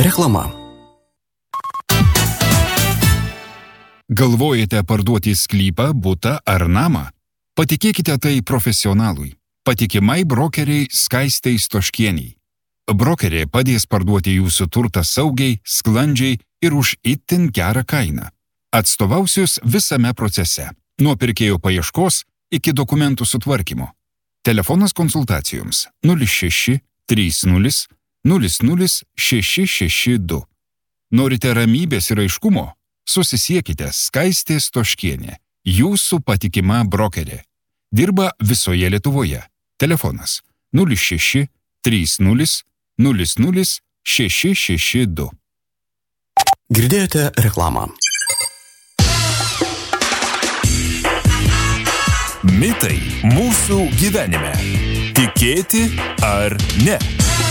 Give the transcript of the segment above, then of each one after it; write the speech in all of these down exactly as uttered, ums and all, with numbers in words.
Reklama. Galvojate parduoti sklypą, butą ar namą? Patikėkite tai profesionalui. Patikimai brokeriai Skaistei Stoškieniai. Brokerė padės parduoti jūsų turtą saugiai, sklandžiai ir už itin gerą kainą. Atstovausius visame procese, nuo pirkėjo paieškos iki dokumentų sutvarkymo. Telefonas konsultacijoms nulis šeši trys nulis nulis nulis šeši šeši du. Norite ramybės ir aiškumo? Susisiekite Skaistė Stoškienė, jūsų patikima brokerė. Dirba visoje Lietuvoje. Telefonas nulis šeši trys nulis nulis nulis šeši šeši du. Girdėjote reklamą. Mitai mūsų gyvenime. Tikėti ar ne?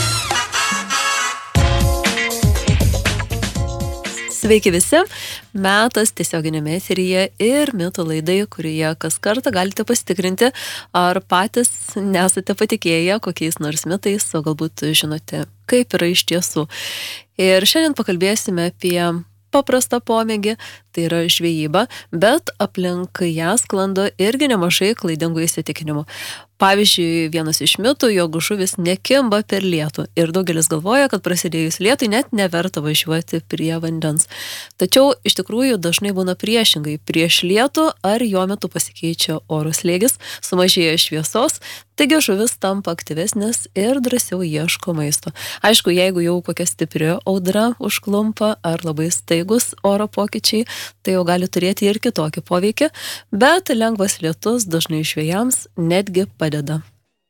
Sveiki visi, metas tiesioginiame eteryje ir mitų laidai, kurioje kas kartą galite pasitikrinti, ar patys nesate patikėję kokiais nors mitais, o galbūt žinote, kaip yra iš tiesų. Ir šiandien pakalbėsime apie paprastą pomėgį, tai yra žvejyba, bet aplink ją sklando irgi nemažai klaidingų įsitikinimų. Pavyzdžiui, vienas iš mitų, jog žuvis nekimba per lietų ir daugelis galvoja, kad prasidėjus lietui net neverta važiuoti prie vandens. Tačiau iš tikrųjų dažnai būna priešingai. Prieš lietų ar jo metu pasikeičia oro slėgis, sumažėja šviesos, taigi žuvis tampa aktyvesnis ir drąsiau ieško maisto. Aišku, jeigu jau kokia stipri audra užklumpa ar labai staigus oro pokyčiai, tai jau gali turėti ir kitokį poveikį, bet lengvas lietus dažnai žvejams netgi padeda.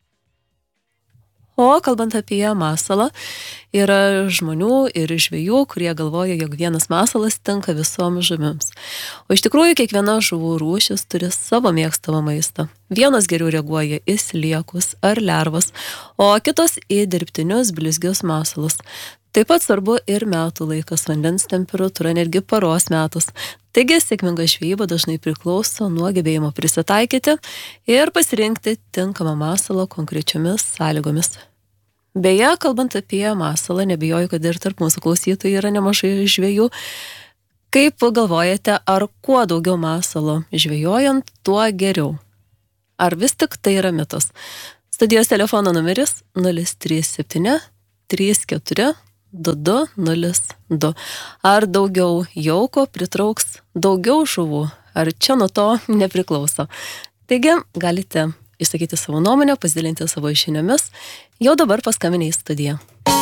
O kalbant apie masalą, yra žmonių ir žvejų, kurie galvoja, jog vienas masalas tinka visoms žuvims. O iš tikrųjų kiekviena žuvų rūšis turi savo mėgstamą maistą. Vienos geriau reaguoja į sliekus ar lervas, o kitos į dirbtinius blizgius masalus. Taip pat svarbu ir metų laikas, vandens temperatūra, netgi paros metas. Taigi sėkminga žvejyba dažnai priklauso nuo gebėjimo prisitaikyti ir pasirinkti tinkamą masalą konkrečiomis sąlygomis. Beje, kalbant apie masalą, nebijoju, kad ir tarp mūsų klausytojų yra nemažai žvejų. Kaip galvojate, ar kuo daugiau masalo žvejojant, tuo geriau? Ar vis tik tai yra mitas? Studijos telefono numeris nulis trys septyni trys keturi du du nulis du. Ar daugiau jauko pritrauks daugiau žuvų? Ar čia nuo to nepriklauso? Taigi, galite išsakyti savo nuomonę, pasidalinti savo žiniomis. Jau dabar paskambinę į studiją.